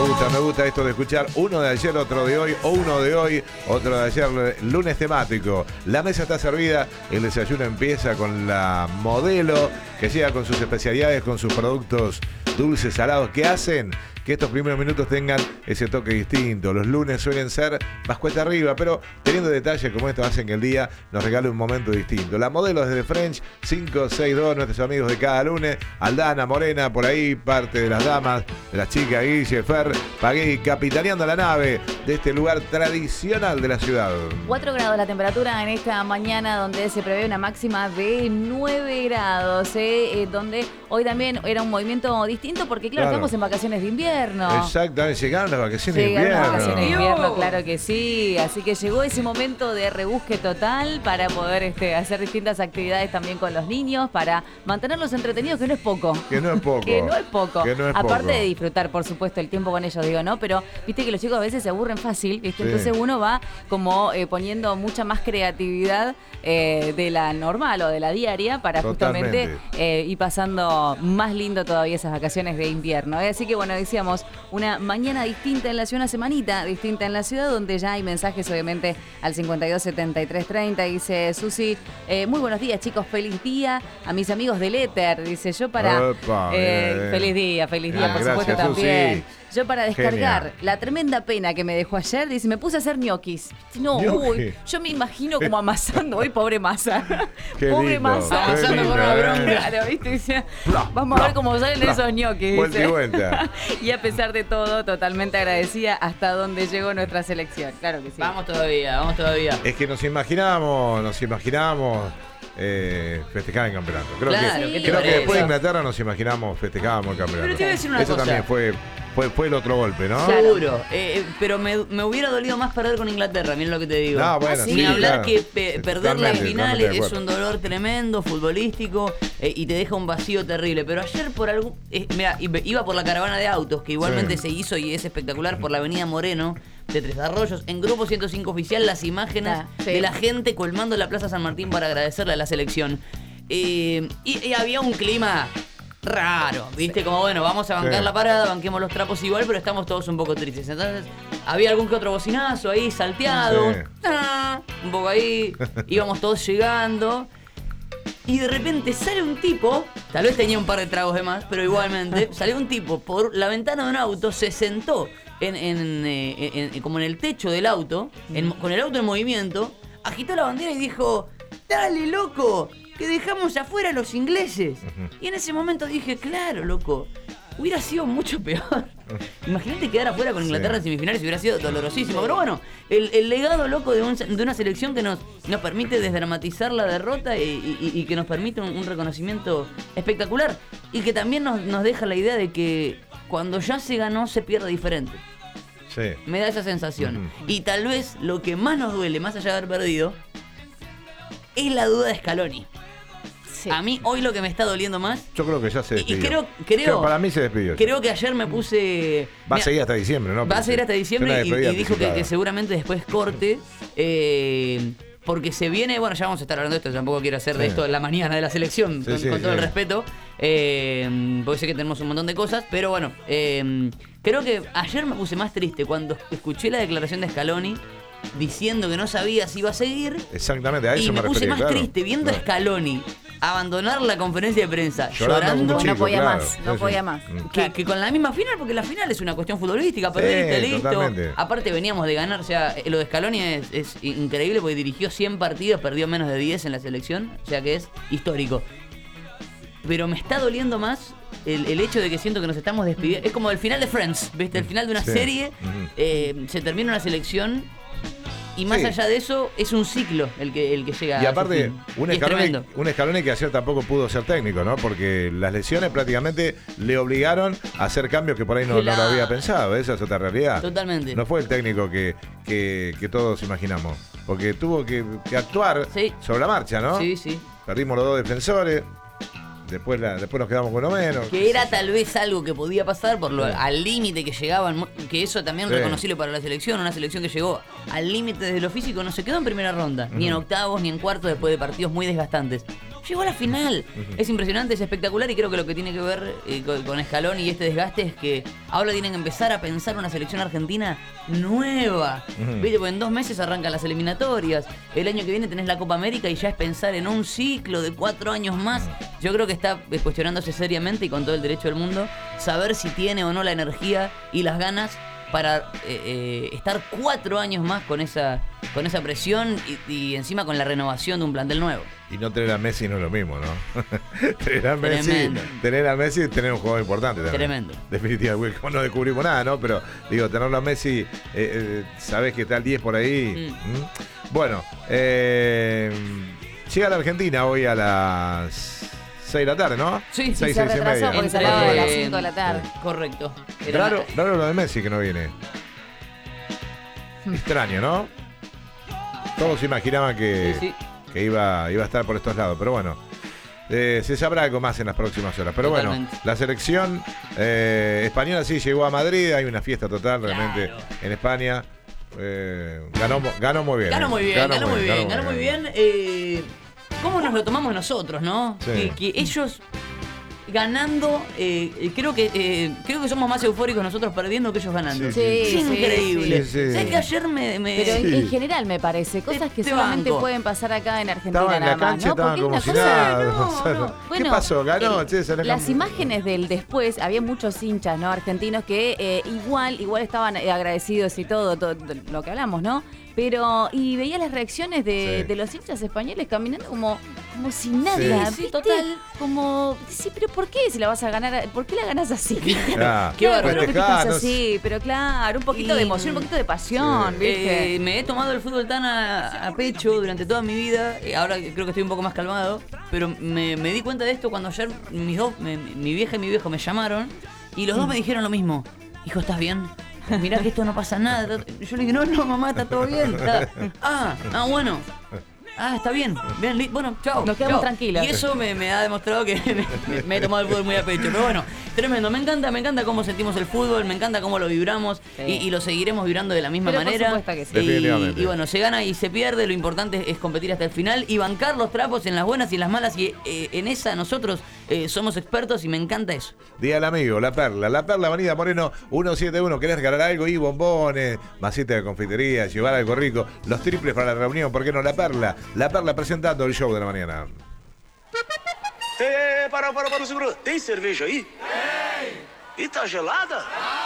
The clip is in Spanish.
Me gusta esto de escuchar uno de ayer, otro de hoy, o uno de hoy, otro de ayer, lunes temático. La mesa está servida, el desayuno empieza con la modelo que llega con sus especialidades, con sus productos dulces, salados, que hacen que estos primeros minutos tengan ese toque distinto. Los lunes suelen ser más cuesta arriba, pero teniendo detalles como estos hacen que el día nos regale un momento distinto. La modelo desde French 562, nuestros amigos de cada lunes, Aldana, Morena, por ahí parte de las damas, de las chicas, Guille, Fer, Pagui, capitaneando la nave de este lugar tradicional de la ciudad. 4 grados la temperatura en esta mañana, donde se prevé una máxima de 9 grados, donde hoy también era un movimiento distinto porque claro, estamos en vacaciones de invierno. Exactamente, llegaron las vacaciones de invierno. Las vacaciones de invierno, claro que sí. Así que llegó ese momento de rebusque total para poder hacer distintas actividades también con los niños, para mantenerlos entretenidos, que no es poco. Que no es poco. Que no es poco. Que no es Aparte poco. de disfrutar, por supuesto, el tiempo con ellos, digo, ¿no? Pero viste que los chicos a veces se aburren fácil, ¿viste? Sí. Entonces uno va como poniendo mucha más creatividad de la normal o de la diaria para justamente ir pasando más lindo todavía esas vacaciones de invierno. Así que bueno, decíamos, una mañana distinta en la ciudad, una semanita distinta en la ciudad, donde ya hay mensajes obviamente al 52 73 30. Dice Susi, muy buenos días chicos, feliz día a mis amigos del éter, dice yo para feliz día, por gracias, supuesto también. Susi. Yo para descargar la tremenda pena que me dejó ayer, dice, me puse a hacer ñoquis. No, uy, yo me imagino como amasando hoy, pobre masa. Pobre masa, amasando con una bronca, claro, ¿viste? Dice, vamos a ver cómo salen esos ñoquis. Vuelta y vuelta. Y a pesar de todo, totalmente agradecida hasta donde llegó nuestra selección. Claro que sí. Vamos todavía. Es que nos imaginábamos festejar el campeonato. Creo que después de Inglaterra nos imaginamos festejábamos el campeonato. Pero te voy a decir una Eso cosa. También fue el otro golpe, ¿no? Seguro, pero me hubiera dolido más perder con Inglaterra, miren lo que te digo. No, bueno, Sin hablar claro. que perder la final es un dolor tremendo, futbolístico, y te deja un vacío terrible. Pero ayer por algún... mira, iba por la caravana de autos, que igualmente se hizo y es espectacular, por la avenida Moreno de Tres Arroyos, en Grupo 105 Oficial, las imágenes de la gente colmando la Plaza San Martín para agradecerle a la selección. Y había un clima raro, ¿viste? Como bueno, vamos a bancar la parada, banquemos los trapos igual, pero estamos todos un poco tristes. Entonces, había algún que otro bocinazo ahí, salteado, un poco ahí, íbamos todos llegando. Y de repente sale un tipo, tal vez tenía un par de tragos de más, pero igualmente, salió un tipo por la ventana de un auto, se sentó como en el techo del auto, con el auto en movimiento, agitó la bandera y dijo, ¡dale, loco! Que dejamos afuera a los ingleses. Y en ese momento dije, claro, loco, hubiera sido mucho peor. Imagínate quedar afuera con Inglaterra en semifinales, hubiera sido dolorosísimo. Pero bueno, el legado, loco, de una selección que nos permite desdramatizar la derrota y que nos permite un reconocimiento espectacular. Y que también nos deja la idea de que cuando ya se ganó, se pierde diferente. Sí. Me da esa sensación. Y tal vez lo que más nos duele, más allá de haber perdido, es la duda de Scaloni. Sí. A mí hoy lo que me está doliendo más. Yo creo que ya se despidió. Y creo para mí se despidió. Creo que ayer me puse. Va a seguir hasta diciembre, ¿no? Va a seguir hasta diciembre y dijo que seguramente después corte. Porque se viene. Bueno, ya vamos a estar hablando de esto. Tampoco quiero hacer de esto la mañana de la selección. Con todo el respeto. Porque sé que tenemos un montón de cosas. Pero bueno, creo que ayer me puse más triste cuando escuché la declaración de Scaloni diciendo que no sabía si iba a seguir. Exactamente, a eso y me puse refería, más triste viendo a Scaloni abandonar la conferencia de prensa llorando. No podía más, no podía más. Que con la misma final, porque la final es una cuestión futbolística, perdiste, listo. Totalmente. Aparte veníamos de ganar, o sea, lo de Scaloni es increíble porque dirigió 100 partidos, perdió menos de 10 en la selección, o sea que es histórico. Pero me está doliendo más el hecho de que siento que nos estamos despidiendo. Es como el final de Friends, ¿viste? El final de una serie, se termina una selección. Y más allá de eso, es un ciclo el que llega. Y aparte, un Scaloni que ayer tampoco pudo ser técnico, ¿no? Porque las lesiones prácticamente le obligaron a hacer cambios que por ahí no lo había pensado. Esa es otra realidad. Totalmente. No fue el técnico que todos imaginamos. Porque tuvo que actuar sobre la marcha, ¿no? Sí, sí. Perdimos los dos defensores. Después nos quedamos con lo menos. Que era tal vez algo que podía pasar por al límite que llegaban, que eso también es reconocible para la selección, una selección que llegó al límite desde lo físico, no se quedó en primera ronda, ni en octavos, ni en cuartos, después de partidos muy desgastantes. llegó a la final. Es impresionante, es espectacular y creo que lo que tiene que ver con Scaloni y este desgaste es que ahora tienen que empezar a pensar una selección argentina nueva. ¿Viste? Porque en 2 meses arrancan las eliminatorias. El año que viene tenés la Copa América y ya es pensar en un ciclo de 4 años más. Yo creo que está cuestionándose seriamente y con todo el derecho del mundo saber si tiene o no la energía y las ganas para estar 4 años más con esa presión y encima con la renovación de un plantel nuevo. Y no tener a Messi no es lo mismo, ¿no? tener a Messi es tener un jugador importante también. Tremendo. Definitivamente, no descubrimos nada, ¿no? Pero digo, tenerlo a Messi, sabés que está el 10 por ahí. Bueno, llega a la Argentina hoy a las 6 de la tarde, ¿no? Sí, 6 se y media. porque se a las 5 de la tarde. Correcto. Raro lo de Messi que no viene. Extraño, ¿no? Todos imaginaban que iba a estar por estos lados, pero bueno, se sabrá algo más en las próximas horas. Pero totalmente. Bueno, la selección española sí llegó a Madrid, hay una fiesta total realmente en España. Ganó muy bien. Ganó muy bien. ¿Cómo nos lo tomamos nosotros, no? Sí. Que ellos ganando, creo que somos más eufóricos nosotros perdiendo que ellos ganando. Es increíble. ¿Sabes que ayer Pero en general me parece, cosas que solamente pueden pasar acá en Argentina estaba en nada la cancha, más, ¿no? Porque como una si cosa... nada. No. ¿Qué Bueno, pasó? Ganó. Las imágenes del después, había muchos hinchas, ¿no? Argentinos que igual estaban agradecidos y todo lo que hablamos, ¿no? Pero, y veía las reacciones de los hinchas españoles caminando como si nada. Sí, total. Como, sí, pero ¿por qué si la vas a ganar? ¿Por qué la ganas así? Qué bárbaro. Así, pero claro, un poquito de emoción, un poquito de pasión, ¿viste? Me he tomado el fútbol tan a pecho durante toda mi vida. Ahora creo que estoy un poco más calmado. Pero me di cuenta de esto cuando ayer mi vieja y mi viejo me llamaron. Y los dos me dijeron lo mismo. Hijo, ¿estás bien? Mirá que esto no pasa nada. Yo le dije, no, mamá, está todo bien. Bueno. Está bien. Bueno, chao. Nos quedamos tranquilos. Y eso me ha demostrado que me he tomado el fútbol muy a pecho. Pero bueno, tremendo. Me encanta cómo sentimos el fútbol, me encanta cómo lo vibramos y lo seguiremos vibrando de la misma manera. Por supuesto que sí. Y bueno, se gana y se pierde. Lo importante es competir hasta el final y bancar los trapos en las buenas y en las malas. Y en esa nosotros somos expertos y me encanta eso. Día del amigo, La Perla, Avenida Moreno 171. ¿Querés regalar algo? Y bombones, masita de confitería, llevar algo rico, los triples para la reunión, ¿por qué no? La Perla presentando el show de la mañana. Para, segura. Tem cerveja aí? Tem. E tá gelada?